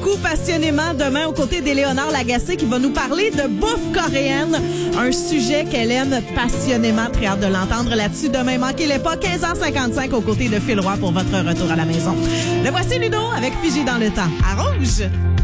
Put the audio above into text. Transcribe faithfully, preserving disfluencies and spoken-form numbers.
beaucoup passionnément demain aux côtés d'Éléonore Lagacé qui va nous parler de bouffe coréenne. Un sujet qu'elle aime passionnément. Très hâte de l'entendre là-dessus. Demain, manquez-les pas. quinze heures cinquante-cinq aux côtés de Phil Roy pour votre retour à la maison. Le voici Ludo avec Figé dans le temps. À Rouge!